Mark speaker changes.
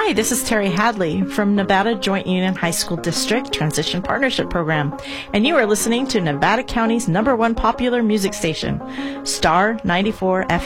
Speaker 1: Hi, this is Terry Hadley from Nevada Joint Union High School District Transition Partnership Program, and you are listening to Nevada County's #1 popular music station, Star 94 FM.